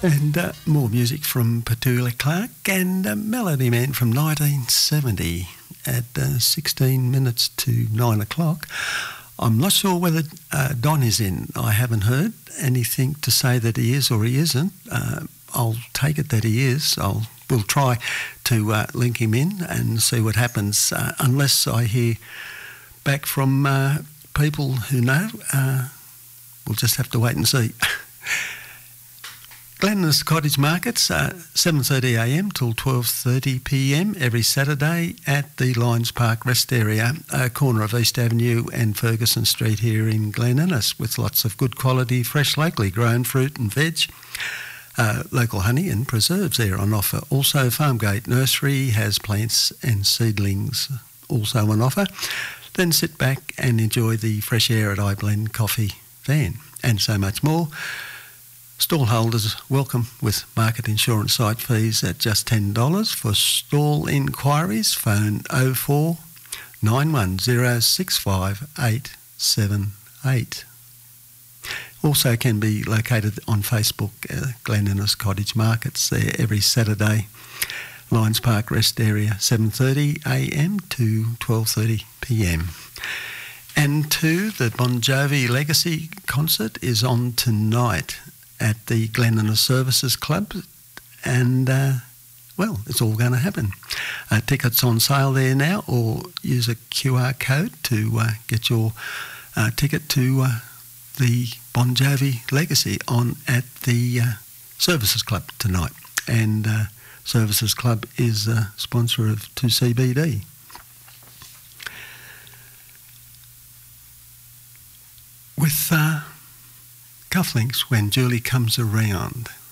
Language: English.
And more music from Petula Clark and Melody Man from 1970 at 16 minutes to 9 o'clock. I'm not sure whether Don is in. I haven't heard anything to say that he is or he isn't. I'll take it that he is. We'll try to link him in and see what happens. Unless I hear back from people who know, we'll just have to wait and see. Glenda's Cottage Markets, 7:30am till 12:30pm every Saturday at the Lions Park Rest Area, corner of East Avenue and Ferguson Street here in Glen Innes, with lots of good quality, fresh, locally grown fruit and veg, local honey and preserves there on offer. Also, Farmgate Nursery has plants and seedlings also on offer. Then sit back and enjoy the fresh air at iBlend Coffee Van, and so much more. Stall holders welcome with market insurance site fees at just $10. For stall inquiries, phone 04 910 65878. Also can be located on Facebook, Glen Innes Cottage Markets, there every Saturday. Lions Park Rest Area, 7:30am to 12:30pm. And the Bon Jovi Legacy concert is on tonight at the Glen Innes Services Club, and it's all going to happen. Tickets on sale there now, or use a QR code to get your ticket to the Bon Jovi Legacy on at the Services Club tonight. And Services Club is a sponsor of 2CBD. With cufflinks when Julie comes around.